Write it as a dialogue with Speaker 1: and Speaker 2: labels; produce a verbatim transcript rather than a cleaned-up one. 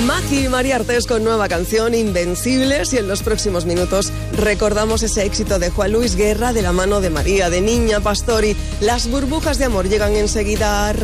Speaker 1: Maki y María Artés con nueva canción, Invencibles, y en los próximos minutos recordamos ese éxito de Juan Luis Guerra de la mano de María, de Niña Pastori. Las burbujas de amor llegan enseguida.